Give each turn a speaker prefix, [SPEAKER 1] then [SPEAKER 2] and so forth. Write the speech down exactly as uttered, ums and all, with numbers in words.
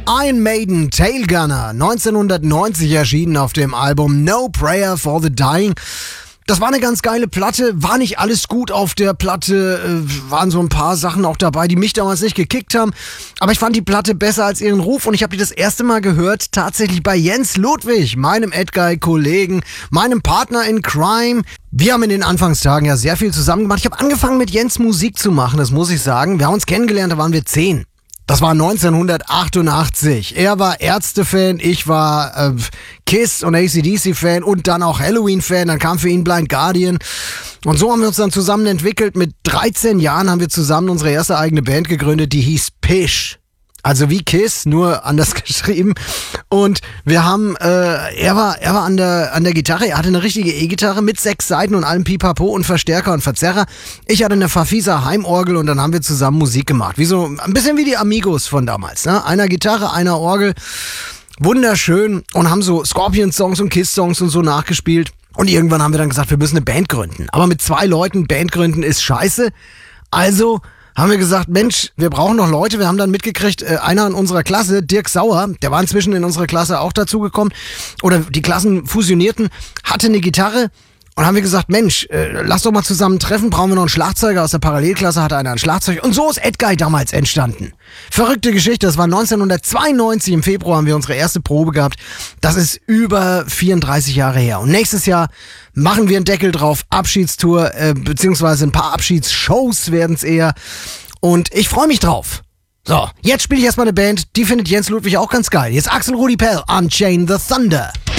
[SPEAKER 1] Iron Maiden, Tail Gunner, neunzehnhundertneunzig erschienen auf dem Album No Prayer for the Dying. Das war eine ganz geile Platte, war nicht alles gut auf der Platte, äh, waren so ein paar Sachen auch dabei, die mich damals nicht gekickt haben, aber ich fand die Platte besser als ihren Ruf und ich habe die das erste Mal gehört, tatsächlich bei Jens Ludwig, meinem Edguy-Kollegen, meinem Partner in Crime. Wir haben in den Anfangstagen ja sehr viel zusammen gemacht. Ich habe angefangen mit Jens Musik zu machen, das muss ich sagen. Wir haben uns kennengelernt, da waren wir zehn. Das war neunzehnhundertachtundachtzig. Er war Ärzte-Fan, ich war äh, Kiss und A C D C-Fan und dann auch Halloween-Fan. Dann kam für ihn Blind Guardian. Und so haben wir uns dann zusammen entwickelt. Mit dreizehn Jahren haben wir zusammen unsere erste eigene Band gegründet, die hieß Pish. Also wie Kiss, nur anders geschrieben. Und wir haben, äh, er war, er war an der, an der Gitarre, er hatte eine richtige E-Gitarre mit sechs Saiten und allem Pipapo und Verstärker und Verzerrer. Ich hatte eine Fafisa Heimorgel und dann haben wir zusammen Musik gemacht. Wie so, ein bisschen wie die Amigos von damals, ne? Einer Gitarre, einer Orgel. Wunderschön. Und haben so Scorpions-Songs und Kiss-Songs und so nachgespielt. Und irgendwann haben wir dann gesagt, wir müssen eine Band gründen. Aber mit zwei Leuten Band gründen ist scheiße. Also haben wir gesagt, Mensch, wir brauchen noch Leute. Wir haben dann mitgekriegt, äh, einer in unserer Klasse, Dirk Sauer, der war inzwischen in unserer Klasse auch dazugekommen, oder die Klassen fusionierten, hatte eine Gitarre und haben wir gesagt, Mensch, äh, lass doch mal zusammen treffen, brauchen wir noch einen Schlagzeuger aus der Parallelklasse, hatte einer ein Schlagzeug und so ist Edguy damals entstanden. Verrückte Geschichte, das war neunzehnhundertzweiundneunzig, im Februar haben wir unsere erste Probe gehabt, das ist über vierunddreißig Jahre her und nächstes Jahr machen wir einen Deckel drauf, Abschiedstour, äh, beziehungsweise ein paar Abschiedsshows werden es eher und ich freue mich drauf. So, jetzt spiele ich erstmal eine Band, die findet Jens Ludwig auch ganz geil. Jetzt Axel Rudi Pell, Unchain the Thunder.